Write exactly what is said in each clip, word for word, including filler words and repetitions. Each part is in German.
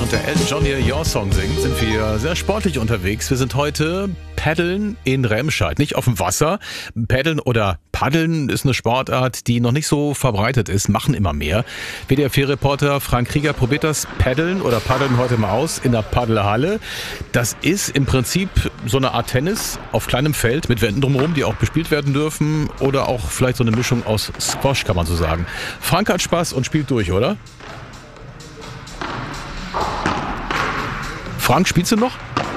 und der Elton John hier Your Song singt, sind wir sehr sportlich unterwegs. Wir sind heute Paddeln in Remscheid, nicht auf dem Wasser. Paddeln oder Paddeln ist eine Sportart, die noch nicht so verbreitet ist, machen immer mehr. W D R vier Reporter Frank Krieger probiert das Paddeln oder Paddeln heute mal aus in der Paddelhalle. Das ist im Prinzip so eine Art Tennis auf kleinem Feld mit Wänden drumherum, die auch bespielt werden dürfen oder auch vielleicht so eine Mischung aus Squash, kann man so sagen. Frank hat Spaß und spielt durch, oder? Frank, spielst du noch?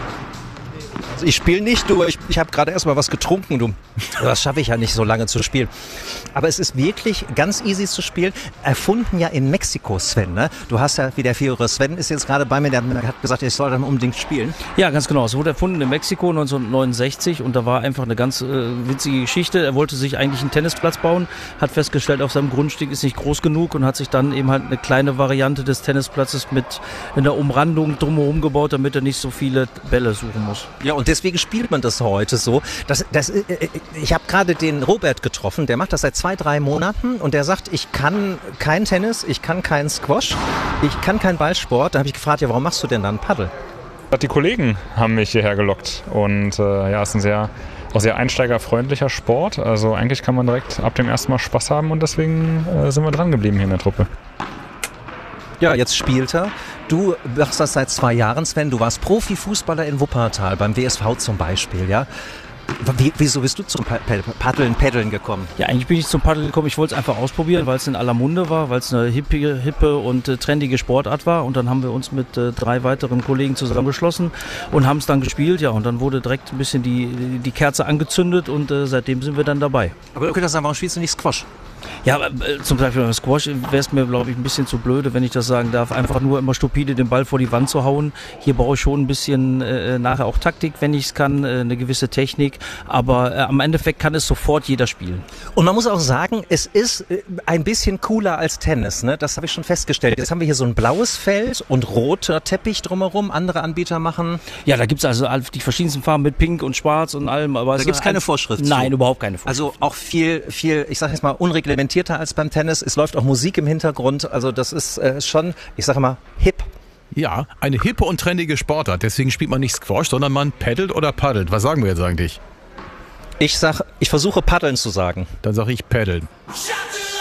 Also ich spiele nicht, du. Ich, ich habe gerade erst mal was getrunken, du. Das schaffe ich ja nicht so lange zu spielen. Aber es ist wirklich ganz easy zu spielen. Erfunden ja in Mexiko, Sven, ne? Du hast ja, wie der vierjährige Sven ist jetzt gerade bei mir, der hat gesagt, ich soll dann unbedingt spielen. Ja, ganz genau. Es wurde erfunden in Mexiko neunzehnhundertneunundsechzig und da war einfach eine ganz äh, witzige Geschichte. Er wollte sich eigentlich einen Tennisplatz bauen, hat festgestellt, auf seinem Grundstück ist nicht groß genug und hat sich dann eben halt eine kleine Variante des Tennisplatzes mit einer Umrandung drumherum gebaut, damit er nicht so viele Bälle suchen muss. Ja, und deswegen spielt man das heute so. Das, das, ich habe gerade den Robert getroffen, der macht das seit zwei, drei Monaten und der sagt, ich kann kein Tennis, ich kann keinen Squash, ich kann keinen Ballsport. Da habe ich gefragt, ja, warum machst du denn dann Paddel? Die Kollegen haben mich hierher gelockt und äh, ja, es ist ein sehr, auch sehr einsteigerfreundlicher Sport. Also eigentlich kann man direkt ab dem ersten Mal Spaß haben und deswegen äh, sind wir dran geblieben hier in der Truppe. Ja, jetzt spielt er. Du machst das seit zwei Jahren, Sven. Du warst Profifußballer in Wuppertal, beim W S V zum Beispiel, ja? Wie, wieso bist du zum Paddeln, Paddeln gekommen? Ja, eigentlich bin ich zum Paddeln gekommen. Ich wollte es einfach ausprobieren, weil es in aller Munde war, weil es eine hippe, hippe und äh, trendige Sportart war. Und dann haben wir uns mit äh, drei weiteren Kollegen zusammengeschlossen und haben es dann gespielt. Ja, und dann wurde direkt ein bisschen die, die Kerze angezündet und äh, seitdem sind wir dann dabei. Aber du könntest sagen, warum spielst du nicht Squash? Ja, äh, zum Beispiel beim Squash wäre es mir, glaube ich, ein bisschen zu blöde, wenn ich das sagen darf, einfach nur immer stupide den Ball vor die Wand zu hauen. Hier brauche ich schon ein bisschen äh, nachher auch Taktik, wenn ich es kann, äh, eine gewisse Technik. Aber äh, am Endeffekt kann es sofort jeder spielen. Und man muss auch sagen, es ist äh, ein bisschen cooler als Tennis, ne? Das habe ich schon festgestellt. Jetzt haben wir hier so ein blaues Feld und roter Teppich drumherum. Andere Anbieter machen... Ja, da gibt es also die verschiedensten Farben mit Pink und Schwarz und allem. Aber da gibt es keine Vorschrift zu. Nein, überhaupt keine Vorschrift. Also auch viel, viel, ich sage jetzt mal, unreglementierter als beim Tennis. Es läuft auch Musik im Hintergrund. Also das ist äh, schon, ich sage mal, hip. Ja, eine hippe und trendige Sportart. Deswegen spielt man nicht Squash, sondern man paddelt oder paddelt. Was sagen wir jetzt eigentlich? Ich sag, ich versuche paddeln zu sagen. Dann sage ich paddeln. Shut